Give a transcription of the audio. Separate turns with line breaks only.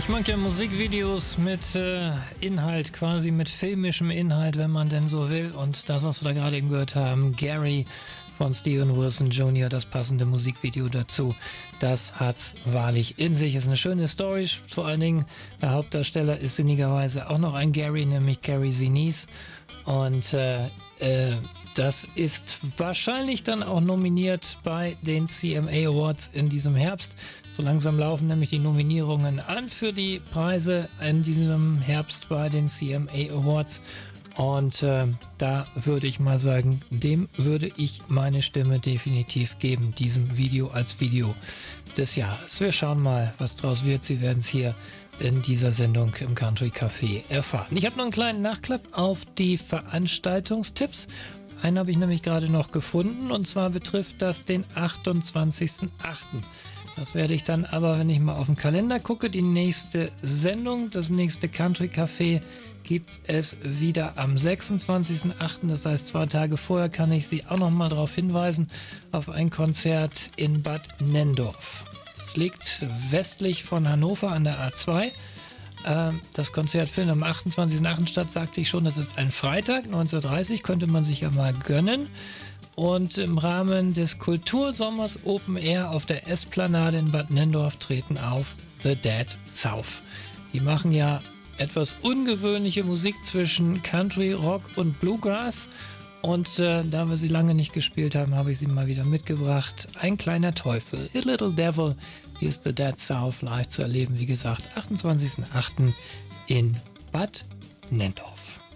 Ich mag ja Musikvideos mit Inhalt, quasi mit filmischem Inhalt, wenn man denn so will. Und das, was wir da gerade eben gehört haben, Gary von Steven Wilson Jr., das passende Musikvideo dazu, das hat's wahrlich in sich. Ist eine schöne Story, vor allen Dingen der Hauptdarsteller ist sinnigerweise auch noch ein Gary, nämlich Gary Sinise. Und das ist wahrscheinlich dann auch nominiert bei den CMA Awards in diesem Herbst. So langsam laufen nämlich die Nominierungen an für die Preise in diesem Herbst bei den CMA Awards. Und da würde ich mal sagen, dem würde ich meine Stimme definitiv geben, diesem Video als Video des Jahres. Wir schauen mal, was draus wird. Sie werden es hier in dieser Sendung im Country Café erfahren. Ich habe noch einen kleinen Nachklapp auf die Veranstaltungstipps. Einen habe ich nämlich gerade noch gefunden, und zwar betrifft das den 28.08. Das werde ich dann aber, wenn ich mal auf den Kalender gucke, die nächste Sendung, das nächste Country Café gibt es wieder am 26.08. Das heißt, 2 Tage vorher kann ich Sie auch noch mal darauf hinweisen, auf ein Konzert in Bad Nenndorf. Das liegt westlich von Hannover an der A2. Das Konzert findet am 28.08. statt, sagte ich schon, das ist ein Freitag, 19:30 Uhr, könnte man sich ja mal gönnen. Und im Rahmen des Kultursommers Open Air auf der Esplanade in Bad Nenndorf treten auf The Dead South. Die machen ja etwas ungewöhnliche Musik zwischen Country, Rock und Bluegrass. Und da wir sie lange nicht gespielt haben, habe ich sie mal wieder mitgebracht. Ein kleiner Teufel, A Little Devil. Hier ist The Dead South live zu erleben. Wie gesagt, 28.08. in Bad Nenndorf.